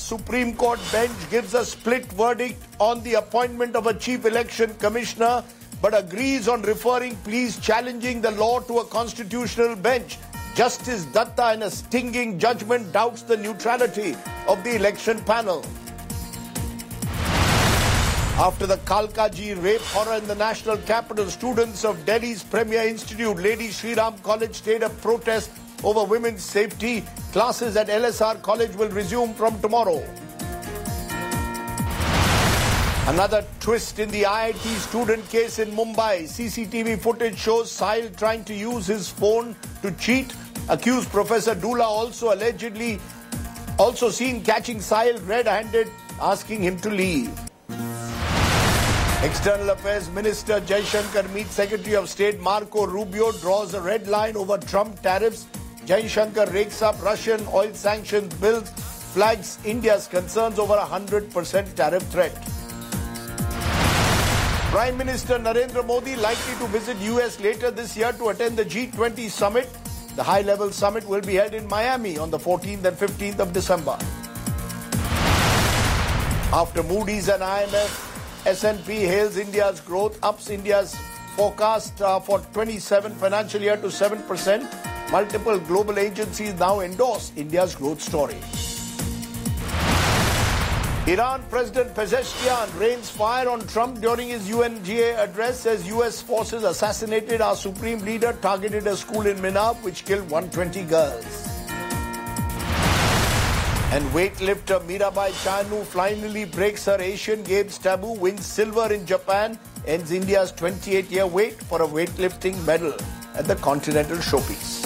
Supreme Court bench gives a split verdict on the appointment of a chief election commissioner, but agrees on referring pleas challenging the law to a constitutional bench. Justice Datta, in a stinging judgment, doubts the neutrality of the election panel. After the Kalkaji rape horror in the national capital, students of Delhi's Premier Institute, Lady Shri Ram College, staged a protest over women's safety. Classes at LSR College will resume from tomorrow. Another twist in the IIT student case in Mumbai. CCTV footage shows Sahil trying to use his phone to cheat. Accused Professor Dula also seen catching Sahil red-handed, asking him to leave. External Affairs Minister Jaishankar meets Secretary of State Marco Rubio, draws a red line over Trump tariffs. Jaishankar rakes up Russian oil sanctions bills, flags India's concerns over 100% tariff threat. Prime Minister Narendra Modi likely to visit US later this year to attend the G20 summit. The high-level summit will be held in Miami on the 14th and 15th of December. After Moody's and IMF, S&P hails India's growth, ups India's forecast for 27 financial year to 7%. Multiple global agencies now endorse India's growth story. Iran President Pezeshkian rains fire on Trump during his UNGA address, says US forces assassinated our supreme leader, targeted a school in Minab which killed 120 girls. And weightlifter Mirabai Chanu finally breaks her Asian Games taboo, wins silver in Japan, ends India's 28-year wait for a weightlifting medal at the Continental Showpiece.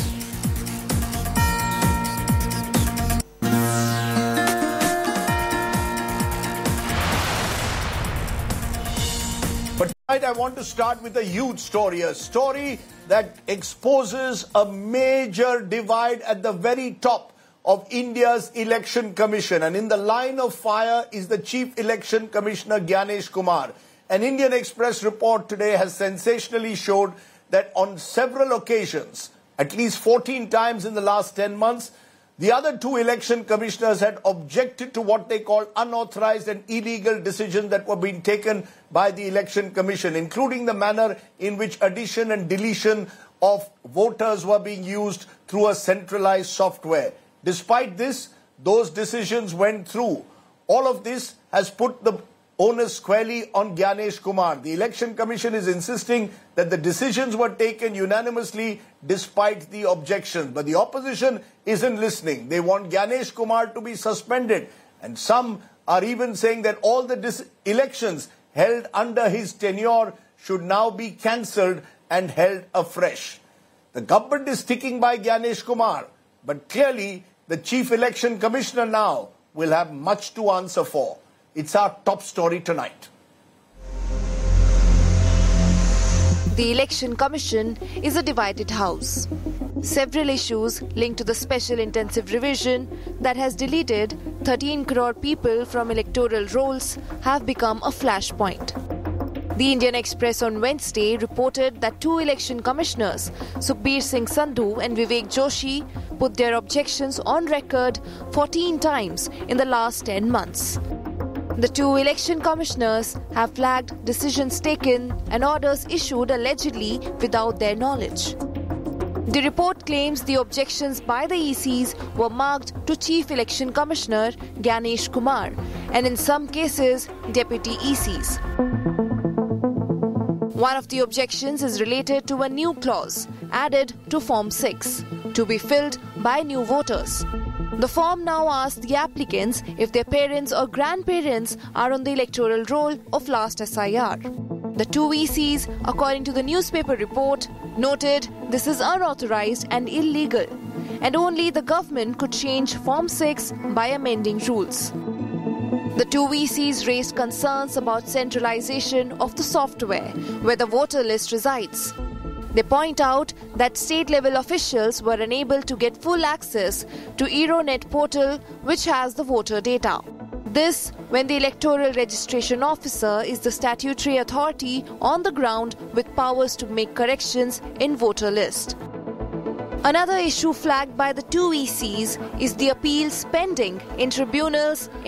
But tonight I want to start with a huge story, a story that exposes a major divide at the very top of India's Election Commission. And in the line of fire is the Chief Election Commissioner Gyanesh Kumar. An Indian Express report today has sensationally showed that on several occasions, at least 14 times in the last 10 months, the other two election commissioners had objected to what they call unauthorized and illegal decisions that were being taken by the Election Commission, including the manner in which addition and deletion of voters were being used through a centralized software. Despite this, those decisions went through. All of this has put the onus squarely on Gyanesh Kumar. The Election Commission is insisting that the decisions were taken unanimously despite the objections. But the opposition isn't listening. They want Gyanesh Kumar to be suspended. And some are even saying that all the elections held under his tenure should now be cancelled and held afresh. The government is sticking by Gyanesh Kumar, but clearly the Chief Election Commissioner now will have much to answer for. It's our top story tonight. The Election Commission is a divided house. Several issues linked to the special intensive revision that has deleted 13 crore people from electoral rolls have become a flashpoint. The Indian Express on Wednesday reported that two election commissioners, Sukhbir Singh Sandhu and Vivek Joshi, put their objections on record 14 times in the last 10 months. The two election commissioners have flagged decisions taken and orders issued allegedly without their knowledge. The report claims the objections by the ECs were marked to Chief Election Commissioner Gyanesh Kumar and in some cases Deputy ECs. One of the objections is related to a new clause added to Form 6 to be filled by new voters. The form now asks the applicants if their parents or grandparents are on the electoral roll of last SIR. The two ECs, according to the newspaper report, noted this is unauthorized and illegal, and only the government could change Form 6 by amending rules. The two ECs raised concerns about centralization of the software where the voter list resides. They point out that state-level officials were unable to get full access to Aeronet portal, which has the voter data. This when the electoral registration officer is the statutory authority on the ground with powers to make corrections in voter list. Another issue flagged by the two ECs is the appeals pending in tribunals